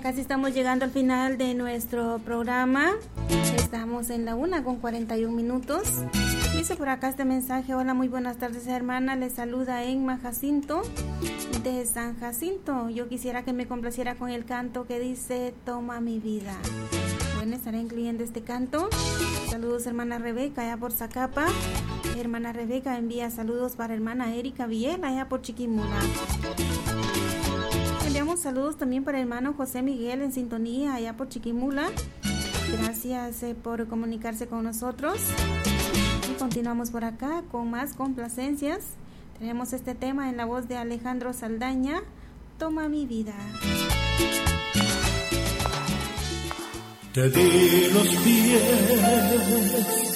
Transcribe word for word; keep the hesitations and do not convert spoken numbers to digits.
Ya casi estamos llegando al final de nuestro programa. Estamos en la una con cuarenta y un minutos. Dice por acá este mensaje: hola, muy buenas tardes, hermana. Les saluda Emma Jacinto de San Jacinto. Yo quisiera que me complaciera con el canto que dice Toma mi vida. Bueno, estaré incluyendo este canto. Saludos, hermana Rebeca, allá por Zacapa. Hermana Rebeca envía saludos para hermana Erika Villela, allá por Chiquimula. Enviamos saludos también para hermano José Miguel en sintonía, allá por Chiquimula. Gracias eh, por comunicarse con nosotros. Y continuamos por acá con más complacencias. Tenemos este tema en la voz de Alejandro Saldaña, Toma mi vida. Te di los pies